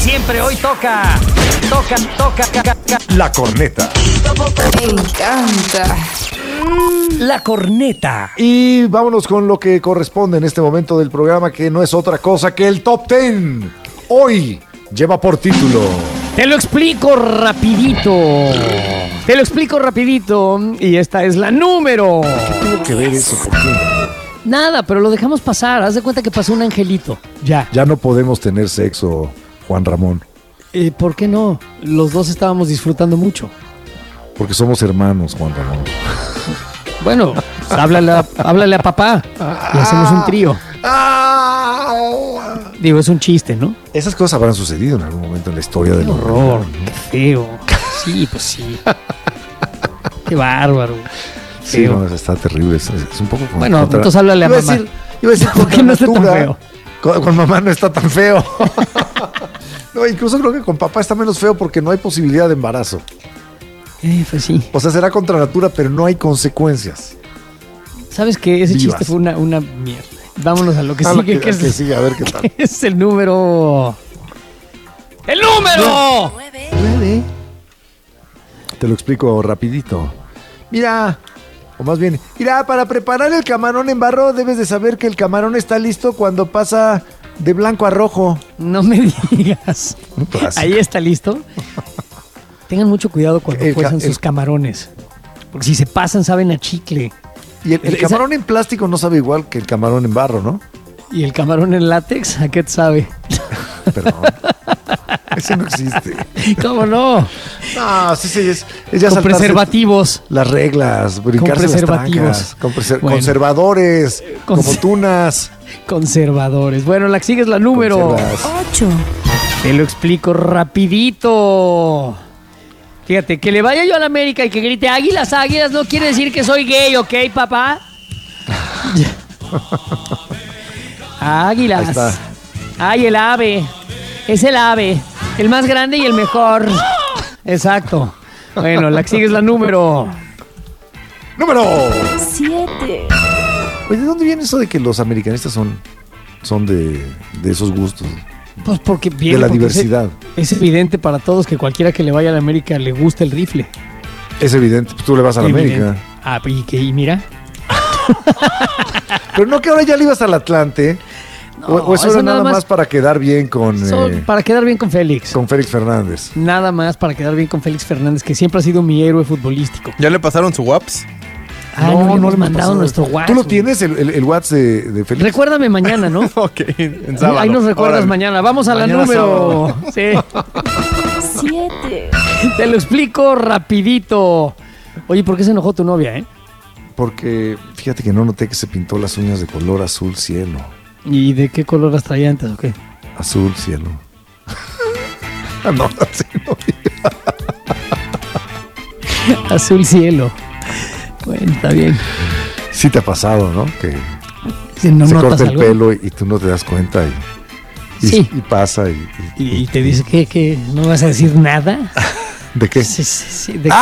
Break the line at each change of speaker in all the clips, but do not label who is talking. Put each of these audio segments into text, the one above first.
siempre, hoy toca.
La corneta.
Me encanta.
La corneta.
Y vámonos con lo que corresponde en este momento del programa, que no es otra cosa que el Top 10. Hoy lleva por título...
Te lo explico rapidito. Y esta es la número.
¿Qué tuvo que ver eso? ¿Por qué?
Nada, pero lo dejamos pasar. Haz de cuenta que pasó un angelito. Ya.
Ya no podemos tener sexo, Juan Ramón,
¿Por qué no? Los dos estábamos disfrutando mucho.
porque somos hermanos, Juan Ramón.
Bueno, pues, háblale a papá y hacemos un trío. Digo, es un chiste, ¿no?
Esas cosas habrán sucedido en algún momento en la historia del
Horror, qué feo. Sí, pues sí. Qué bárbaro.
Sí,
Feo.
no, está terrible. Es un poco como
Bueno, entonces háblale a
Iba
mamá.
iba a decir
¿Por qué no está tan
natura.
feo?
Con mamá no está tan feo. No, incluso creo que con papá está menos feo porque no hay posibilidad de embarazo.
Pues sí.
O sea, será contra natura, pero no hay consecuencias.
¿Sabes qué? Ese
Vivas.
chiste fue una mierda. Vámonos a lo que
Ah,
sigue,
que sigue, a ver qué tal.
que es el número... ¡El número!
9. Te lo explico rapidito. Mira, o más bien, mira, para preparar el camarón en barro debes de saber que el camarón está listo cuando pasa de blanco a rojo.
No me digas.
Un clásico.
Ahí está listo. Tengan mucho cuidado cuando cuezan sus camarones. Porque si se pasan, saben a chicle.
Y el camarón en plástico no sabe igual que el camarón en barro, ¿no?
¿Y el camarón en látex? ¿A qué te sabe?
Perdón. Ese no existe.
¿Cómo no?
No, sí, es ya
Con
saltarse
preservativos.
las reglas, brincarse las
preservativos.
trancas,
Bueno.
conservadores, como tunas.
Conservadores. Bueno, la que sigue es la número...
Conservas.
8.
Te lo explico rapidito. Fíjate, que le vaya yo a la América y que grite águilas, águilas, no quiere decir que soy gay, ¿ok, papá? Águilas.
Ahí está.
Ay, el ave. Es el ave. El más grande y el mejor. Exacto. Bueno, la que sigue es la número...
¡Número!
7.
Oye, ¿de dónde viene eso de que los americanistas son de esos gustos?
Pues porque viene
De la
porque
diversidad.
Es evidente para todos que cualquiera que le vaya a la América le gusta el rifle.
Es evidente, pues tú le vas a la
Evidente.
América.
Ah, y mira.
Pero no que ahora ya le ibas al Atlante.
No,
o eso era nada más para quedar bien con
para quedar bien con Félix.
Félix Fernández.
Nada más para quedar bien con Félix Fernández, que siempre ha sido mi héroe futbolístico.
¿Ya le pasaron su WhatsApp?
No le hemos
hemos
mandado
pasado.
nuestro WhatsApp.
¿Tú lo tienes, el WhatsApp de Félix?
Recuérdame mañana, ¿no?
Ok, en sábado.
Ahí nos recuerdas
Órale.
mañana. Vamos a
Mañana
la número. Sí.
7.
Te lo explico rapidito. Oye, ¿por qué se enojó tu novia,
Porque fíjate que no noté que se pintó las uñas de color azul cielo.
¿Y de qué color las traía antes o qué?
Azul cielo. No, así no.
Azul cielo. Bueno, está bien.
Sí te ha pasado, ¿no? Que
Si no
se
notas
corta el
algo.
pelo y tú no te das cuenta y
Sí.
pasa
Y te dice que no vas a decir nada.
¿De qué?
Sí, ¿de qué?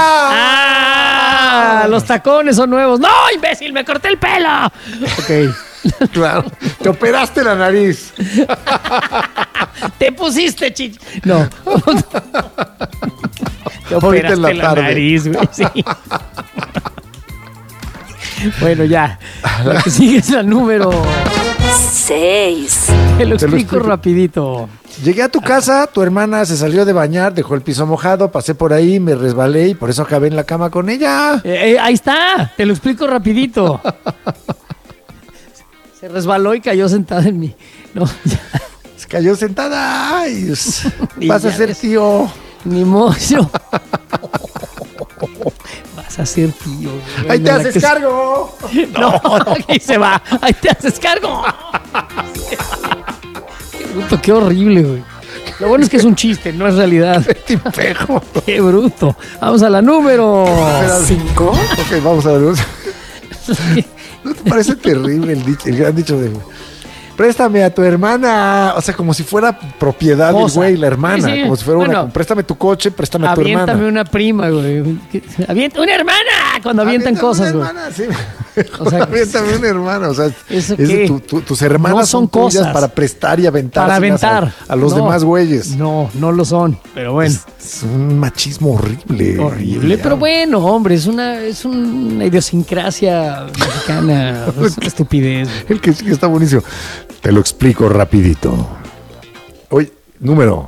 ¡Ah!
Los tacones son nuevos. ¡No, imbécil! ¡Me corté el pelo! Ok.
Claro. Te operaste la nariz.
Te pusiste No. Te
Ahorita en la
operaste la
tarde.
nariz, güey. Sí. Bueno, ya. La que sigue es la número...
6.
Te lo
Te lo
explico
explico.
rapidito.
Llegué a tu casa, tu hermana se salió de bañar, dejó el piso mojado, pasé por ahí, me resbalé y por eso acabé en la cama con ella.
Ahí está. Te lo explico rapidito. Se resbaló y cayó sentada en mí. No, ya.
Se cayó sentada. Ay,
Y
vas a
ya
ser
ves.
tío.
Ni modo. Vas a ser tío. güey.
Ahí te
La
haces
que-
cargo.
No, ahí se va. Ahí te haces cargo. Qué bruto, qué horrible, güey. Lo bueno es que es un chiste, no es realidad.
Tipejo.
Qué bruto. Vamos a la número...
5.
Ok, vamos a ver. ¿No te parece terrible el gran dicho de préstame a tu hermana? O sea, como si fuera propiedad del
Cosa.
güey, la hermana.
Sí, sí.
Como si fuera
Bueno,
préstame tu coche, préstame a tu
Aviéntame
hermana.
una prima, güey. Avienta una hermana cuando avientan cosas, güey.
Hermana, sí.
O sea,
Aviéntame un hermano. O sea,
¿eso
es
qué?
tus hermanas
No son
tuyas
cosas.
para prestar y aventar.
para aventar.
A los
No,
demás güeyes.
No, no lo son. Pero bueno.
Es un machismo horrible.
Horrible, pero bueno, hombre, es una idiosincrasia mexicana. Es una estupidez.
El que sí está buenísimo. Te lo explico rapidito. Oye, número.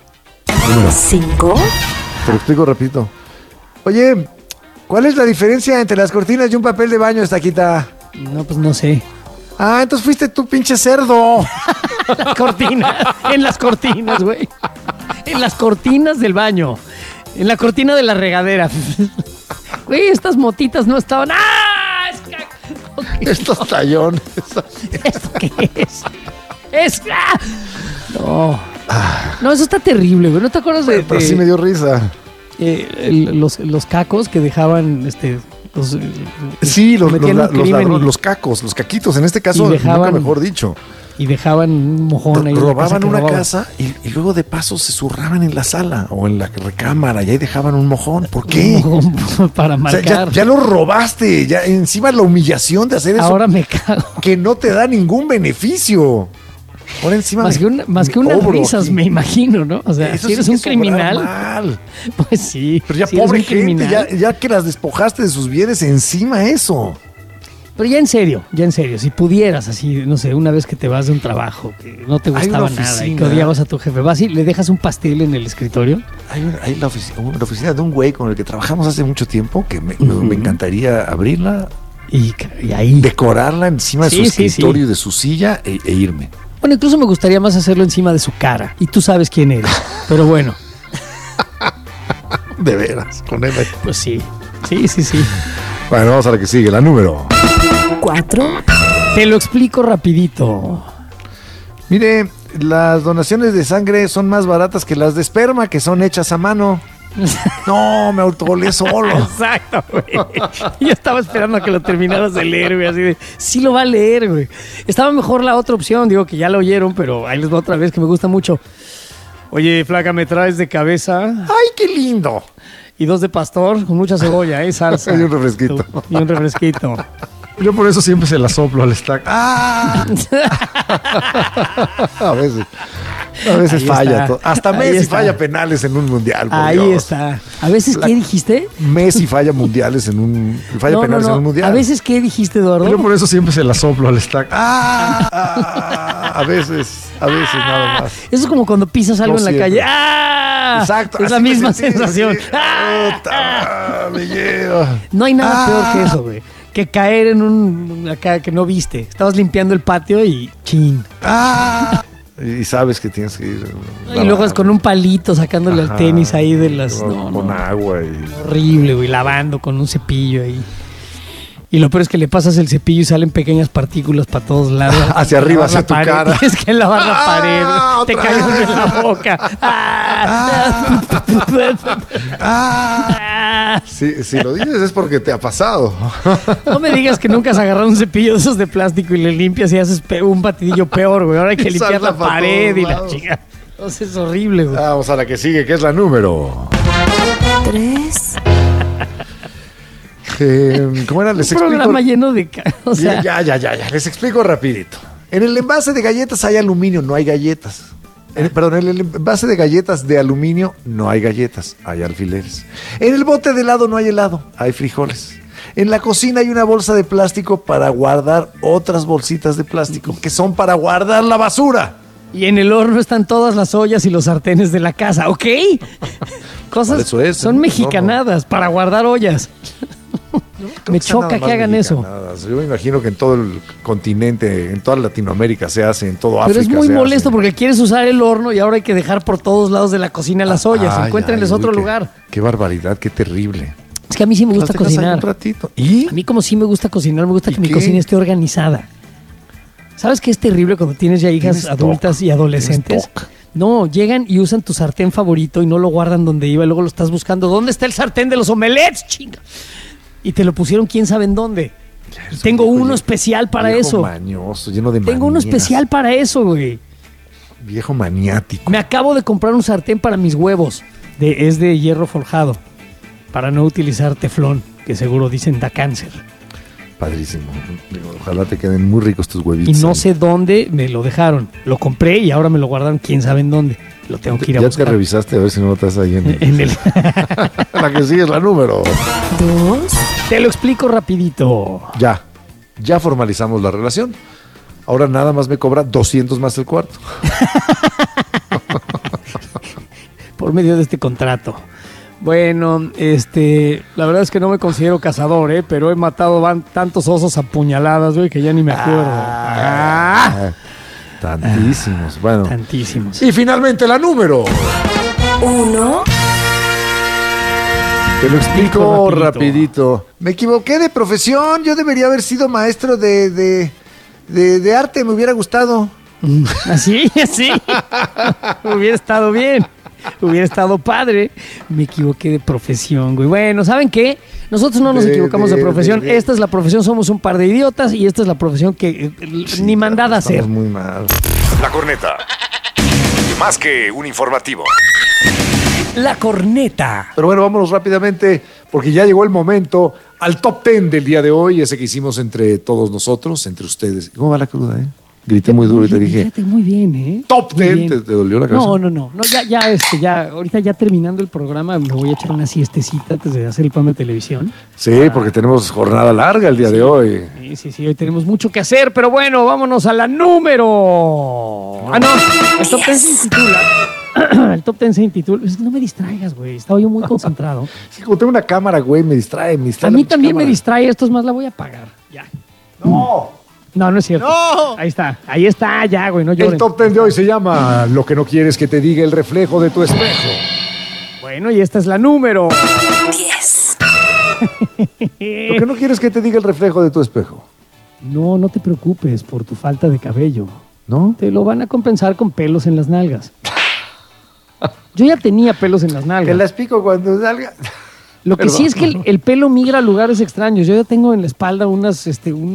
5,
Te lo explico rapidito. Oye, ¿cuál es la diferencia entre las cortinas y un papel de baño, Estaquita?
No, pues no sé.
Ah, entonces fuiste tú, pinche cerdo.
Las cortinas, en las cortinas, güey. En las cortinas del baño. En la cortina de la regadera. Güey, estas motitas no estaban. ¡Ah!
Estos tallones.
¿Esto qué es? ¡Ah! No. No, eso está terrible, güey. ¿No te acuerdas de,
Pero sí me dio risa.
los cacos que dejaban los,
Sí,
cometían un crimen
los cacos, los caquitos, en este caso,
Y dejaban-
nunca mejor dicho.
y dejaban un mojón ahí en la casa
Robaban
que
una
robaban.
casa y luego de paso se zurraban en la sala o en la recámara y ahí dejaban un mojón. ¿Por qué?
Un mojón para
O sea,
marcar.
ya lo robaste, ya encima la humillación de hacer eso
Ahora me cago.
que no te da ningún beneficio. Ahora encima
Más que unas
cobro
risas,
aquí.
me imagino, ¿no? O sea,
Eso
si
sí
eres
que
un
es obrar
criminal,
mal.
pues sí.
Pero ya
si eres
pobre
un
gente,
criminal.
ya que las despojaste de sus bienes, encima eso.
Pero ya en serio, si pudieras así, no sé, una vez que te vas de un trabajo que no te
Hay
gustaba
una
nada y que
oficina.
odiabas a tu jefe, vas y le dejas un pastel en el escritorio.
Hay la oficina de un güey con el que trabajamos hace mucho tiempo que me encantaría abrirla,
Y ahí.
decorarla encima de
Sí,
su
sí,
escritorio y de su silla e irme.
Bueno, incluso me gustaría más hacerlo encima de su cara. Y tú sabes quién eres. Pero bueno,
De veras, con él.
pues sí. Sí.
Bueno, vamos a la que sigue, la número.
4,
Te lo explico rapidito.
Mire, las donaciones de sangre son más baratas que las de esperma, que son hechas a mano. No, me autogolé solo.
Exacto, güey. Yo estaba esperando a que lo terminaras de leer, güey, así de, sí lo va a leer, güey. Estaba mejor la otra opción, digo que ya lo oyeron, pero ahí les va otra vez que me gusta mucho. Oye, flaca, ¿me traes de cabeza?
¡Ay, qué lindo!
Y 2 de pastor con mucha cebolla, salsa.
Y un refresquito.
Y un refresquito.
Yo por eso siempre se la soplo al stack. ¡Ah! A veces
Ahí
falla.
está.
Todo. Hasta
Ahí
Messi
está.
falla penales en un mundial. por
Ahí
Dios.
está. A veces, ¿qué dijiste?
Messi falla mundiales en un. Falla penales en un mundial.
A veces, ¿qué dijiste, Eduardo?
Yo por eso siempre se la soplo al stack. A veces nada más.
Eso es como cuando pisas algo
No
en la
siempre.
calle. ¡Ah!
Exacto.
Es la
así me
misma
sentí,
sensación.
sí.
¡Ah!
Puta, me lleva.
No hay nada peor que eso, güey. Que caer en un acá que no viste. Estabas limpiando el patio y chin.
Y sabes que tienes que ir.
Y luego es con un palito sacándole al tenis ahí de las.
Con agua y.
Horrible, güey. Lavando con un cepillo ahí. Y lo peor es que le pasas el cepillo y salen pequeñas partículas para todos lados.
Hacia arriba,
Lavar la
hacia tu
pared.
cara.
Tienes que lavar la pared. Te
otra
cae uno
vez.
en la boca.
Si lo dices es porque te ha pasado.
No me digas que nunca has agarrado un cepillo de esos de plástico y le limpias y haces un batidillo peor, güey. Ahora hay que
Y
limpiar
salta
la
pa'
pared
todos
y la
lados.
chica. Entonces es horrible, güey.
Vamos a la que sigue, que es la número.
3,
¿Cómo era? Les
Un
explico.
programa lleno de... O sea,
Ya. Les explico rapidito. En el envase de galletas hay aluminio, no hay galletas. Perdón, en el envase de galletas de aluminio no hay galletas, hay alfileres. En el bote de helado no hay helado, hay frijoles. En la cocina hay una bolsa de plástico para guardar otras bolsitas de plástico, que son para guardar la basura.
y en el horno están todas las ollas y los sartenes de la casa, ¿ok? Cosas
Por eso es,
son
¿no?
mexicanadas para guardar ollas. Me choca que hagan eso.
Mexicanadas. Yo me imagino que en todo el continente, en toda Latinoamérica se hace, en todo
Pero
África
es muy
se
molesto
hace.
porque quieres usar el horno y ahora hay que dejar por todos lados de la cocina las ollas.
Ay,
Encuéntrenles
ay,
otro
uy,
lugar.
Qué barbaridad, qué terrible.
Es que a mí sí me gusta
Las dejas ahí
cocinar.
un ratito. ¿Y?
A mí como sí me gusta cocinar, me gusta
¿Y
que mi
qué?
cocina esté organizada. ¿Sabes qué es terrible cuando tienes ya hijas
Tienes
adultas
TOC.
y adolescentes?
Tienes TOC.
No, llegan y usan tu sartén favorito y no lo guardan donde iba y luego lo estás buscando. ¿Dónde está el sartén de los omelets, chinga? Y te lo pusieron quién sabe en dónde.
Eres
Tengo
un
uno
viejo-
especial para
viejo
eso.
Mañoso, lleno de
Tengo uno
manías.
especial para eso, güey.
Viejo maniático.
Me acabo de comprar un sartén para mis huevos. Es de hierro forjado. Para no utilizar teflón, que seguro dicen da cáncer.
Padrísimo. Digo, ojalá te queden muy ricos tus
Y
huevitos.
no sé dónde me lo dejaron. Lo compré y ahora me lo guardaron quién sabe en dónde. Lo tengo que ir a
Ya
buscar.
te revisaste a ver si no estás ahí en
En el...
la que sigue es la número.
2,
Te lo explico rapidito.
Ya formalizamos la relación. Ahora nada más me cobra 200 más el cuarto.
Por medio de este contrato. Bueno, la verdad es que no me considero cazador, pero he matado tantos osos a puñaladas, güey, que ya ni me acuerdo.
Tantísimos. Bueno.
Tantísimos.
Y finalmente la número.
1,
Te lo explico
rapidito.
rapidito. Me equivoqué de profesión. Yo debería haber sido maestro de arte. Me hubiera gustado.
Así. Hubiera estado bien. Hubiera estado padre. Me equivoqué de profesión, güey. Bueno, ¿saben qué? Nosotros no nos equivocamos de profesión. Esta es la profesión, somos un par de idiotas y esta es la profesión que ni mandada a hacer.
Estamos muy mal.
La corneta. Más que un informativo.
La corneta.
Pero bueno, vámonos rápidamente porque ya llegó el momento al top 10 del día de hoy, ese que hicimos entre todos nosotros, entre ustedes. ¿Cómo va la cruda, Grité muy duro y te dije,
Fíjate, muy bien,
top
Muy
10,
bien.
¿te dolió la cabeza?
No, ya, ahorita ya terminando el programa me voy a echar una siestecita antes de hacer el programa de televisión.
Sí, porque tenemos jornada larga el día de hoy.
Sí, hoy tenemos mucho que hacer, pero bueno, vámonos a la número. El top 10 se intitula. El top 10 se intitula. No me distraigas, güey, estaba yo muy concentrado.
Sí, como tengo una cámara, güey, me distrae.
A mí también me distrae, esto es más, la voy a apagar. Ya. No es cierto.
¡No!
Ahí está, ya, güey, no lloren.
El top 10 de hoy se llama Lo que no quieres que te diga el reflejo de tu espejo.
Bueno, y esta es la número.
10,
Lo que no quieres que te diga el reflejo de tu espejo.
No te preocupes por tu falta de cabello.
¿No?
Te lo van a compensar con pelos en las nalgas. Yo ya tenía pelos en las nalgas.
Que las pico cuando salga.
Lo que
Perdón.
sí es que el pelo migra a lugares extraños. Yo ya tengo en la espalda unas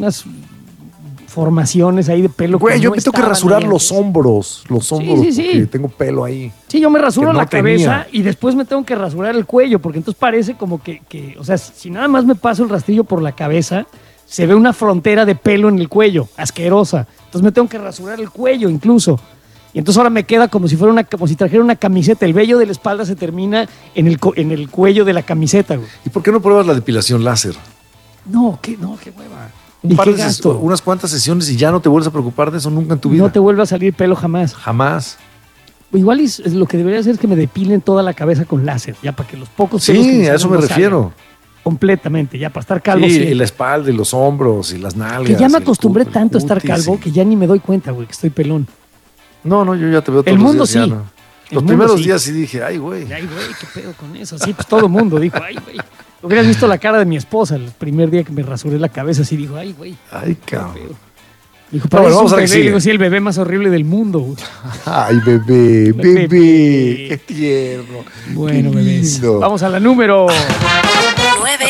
formaciones ahí de pelo.
Güey,
que
yo
no
me tengo que
estaban
rasurar
ahí
los
antes.
hombros. Los hombros,
sí.
porque tengo pelo ahí.
Sí, yo me rasuro
que no
la cabeza
tenía.
y después me tengo que rasurar el cuello, porque entonces parece como que, o sea, si nada más me paso el rastrillo por la cabeza, se ve una frontera de pelo en el cuello, asquerosa. Entonces me tengo que rasurar el cuello incluso. Y entonces ahora me queda como si fuera como si trajera una camiseta. El vello de la espalda se termina en el cuello de la camiseta, güey.
¿Y por qué no pruebas la depilación láser?
No, qué hueva.
Un
¿Y
par
qué
de
gasto?
unas cuantas sesiones y ya no te vuelves a preocupar de eso nunca en tu vida.
No te vuelve a salir pelo jamás.
Jamás.
Igual lo que debería hacer es que me depilen toda la cabeza con láser, ya para que los pocos pelos que
Sí, a
salen
eso me
no
refiero.
salgan. Completamente, ya para estar calvo.
Sí,
sí.
y la espalda y los hombros y las nalgas.
Que ya
y
me
el
acostumbré
cutis,
tanto a estar calvo
sí.
que ya ni me doy cuenta, güey, que estoy pelón.
No, yo ya te veo todos
El
los
mundo
días, ya
sí.
no.
El
Los
mundo
primeros
sí.
días sí dije, ay, güey.
Ay, güey, qué pedo con eso. Sí, pues todo el mundo dijo, ay, güey. Hubieras visto la cara de mi esposa el primer día que me rasuré la cabeza, así dijo, ay, güey.
Ay, cabrón.
Dijo,
Pero bueno, vamos a
un
la que
bebé.
sigue.
Digo, sí, el bebé más horrible del mundo, güey.
Ay, bebé. Qué tierno.
Bueno,
Qué
bebés.
lindo.
Vamos a la número.
9,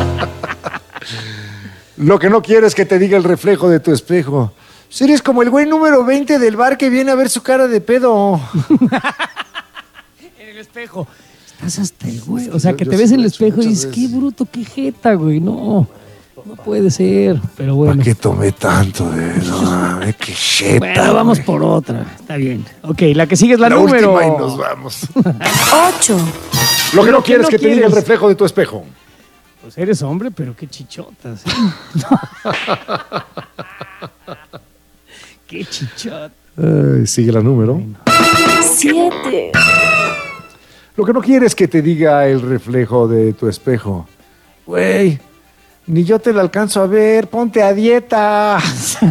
Lo que no quieres que te diga el reflejo de tu espejo. Si eres como el güey número 20 del bar que viene a ver su cara de pedo.
En el espejo. Estás hasta el güey. O sea, que
Yo
te
sí
ves en
lo
el
he hecho
espejo y
muchas
dices, qué
veces.
bruto, qué jeta, güey. No puede ser. Pero bueno.
¿Para qué tomé tanto de no mames, qué jeta?
Bueno, vamos
güey.
por otra. Está bien. Ok, la que sigue es la,
La
número.
última y nos vamos.
8,
Lo que no
Lo que
quieres
no
que te diga el
quieres.
reflejo de tu espejo.
Pues eres hombre, pero qué chichotas. ¿eh? Qué chichot.
Ay, sigue la número.
7,
Lo que no quieres que te diga el reflejo de tu espejo. Güey, ni yo te lo alcanzo a ver, ponte a dieta.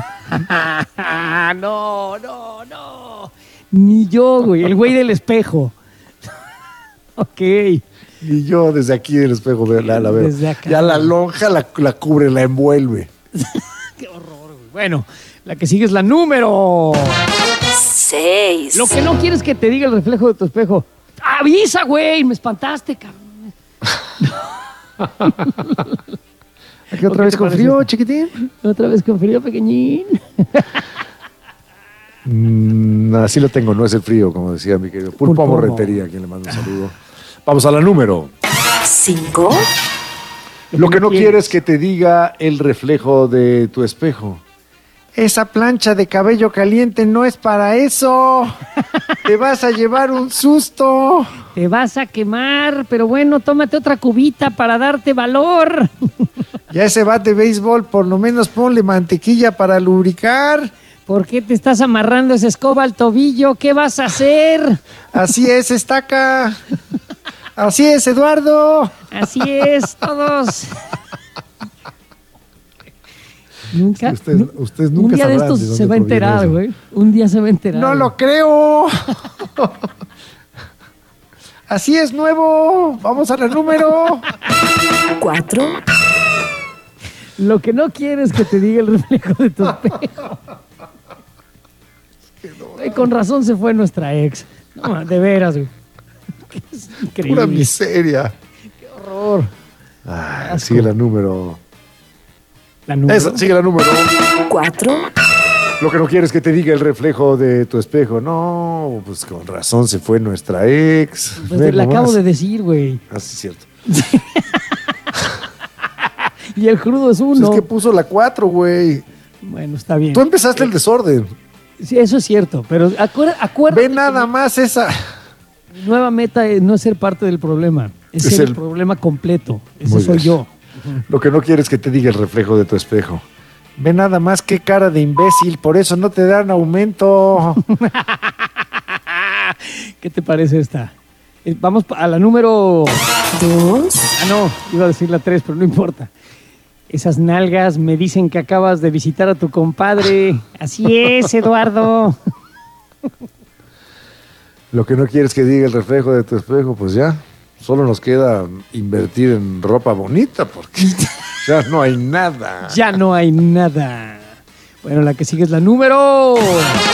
No. Ni yo, güey. El güey del espejo. Ok.
Ni yo desde aquí del espejo la veo.
Desde acá.
Ya la lonja la cubre, la envuelve.
Qué horror, güey. Bueno, la que sigue es la número.
6,
Lo que no quieres que te diga el reflejo de tu espejo. Avisa, güey. Me espantaste, cabrón.
Aquí otra vez
te
con
parece
frío,
esta?
chiquitín.
Otra vez con frío, pequeñín.
Así lo tengo, no es el frío, como decía mi querido Pulpo
Pulpo.
Morretería, a quien le mando un saludo. Vamos a la número.
5,
Lo que no quieres que te diga el reflejo de tu espejo. Esa plancha de cabello caliente no es para eso. Te vas a llevar un susto.
Te vas a quemar, pero bueno, tómate otra cubita para darte valor.
Ya ese bat de béisbol, por lo menos ponle mantequilla para lubricar.
¿Por qué te estás amarrando esa escoba al tobillo? ¿Qué vas a hacer?
Así es, estaca. Así es, Eduardo.
Así es, todos. Nunca.
Ustedes
Un
nunca
día de
sabrán
estos
de dónde
se va a
proviene
enterar,
eso.
güey. Un día se va a enterar.
No lo creo. Así es, nuevo. Vamos a la número.
4,
Lo que no quieres que te diga el reflejo de tu espejo. Güey, con razón se fue nuestra ex. No, de veras, güey. Es increíble.
Pura miseria.
Horror.
Ay,
Asco.
sigue la número.
La número.
Esa, sigue la número.
4,
Lo que no quieres que te diga el reflejo de tu espejo. No, pues con razón se fue nuestra ex.
Pues
Ve
te la
nomás.
acabo de decir, güey.
Ah, sí, es cierto.
Y el crudo es
Pues
uno.
es que puso la 4, güey.
Bueno, está bien.
Tú empezaste el desorden.
Sí, eso es cierto, pero acuérdate
Ve nada más esa.
que mi nueva meta es no ser parte del problema, es
Es
ser el
el-
problema completo. Ese
Muy
soy
bien.
yo.
Lo que no quieres que te diga el reflejo de tu espejo. Ve nada más qué cara de imbécil, por eso no te dan aumento.
¿Qué te parece esta? Vamos a la número...
2,
Ah, no, iba a decir la 3, pero no importa. Esas nalgas me dicen que acabas de visitar a tu compadre. Así es, Eduardo.
Lo que no quieres que diga el reflejo de tu espejo, pues ya. Solo nos queda invertir en ropa bonita porque ya no hay nada.
Ya no hay nada. Bueno, la que sigue es la número...
1,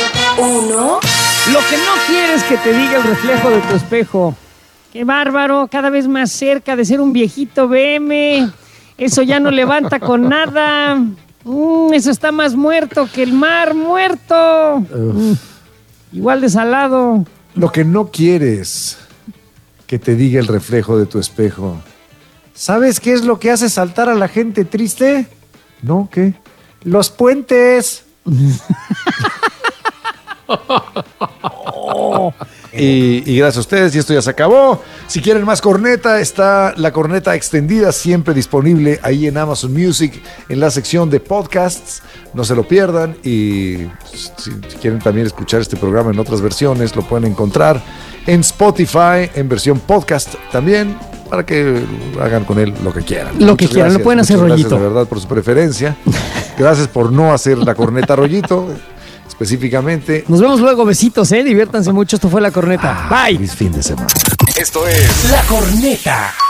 Lo que no quieres que te diga el reflejo de tu espejo. ¡Qué bárbaro! Cada vez más cerca de ser un viejito BM. Eso ya no levanta con nada. Eso está más muerto que el mar muerto. Igual de salado.
Lo que no quieres que te diga el reflejo de tu espejo. ¿Sabes qué es lo que hace saltar a la gente triste? ¿No? ¿Qué? Los puentes. Y gracias a ustedes, y esto ya se acabó. Si quieren más corneta, está la corneta extendida siempre disponible ahí en Amazon Music, en la sección de podcasts. No se lo pierdan. Y si quieren también escuchar este programa en otras versiones, lo pueden encontrar en Spotify, en versión podcast también, para que hagan con él lo que quieran.
Lo que
Muchas
quieran, lo
gracias,
pueden hacer
muchas
rollito.
Gracias de verdad por su preferencia. Gracias por no hacer la corneta rollito. Específicamente,
Nos vemos luego. Besitos, ¿eh? Diviértanse mucho. Esto fue La Corneta. Bye.
feliz fin de semana.
Esto es
La Corneta.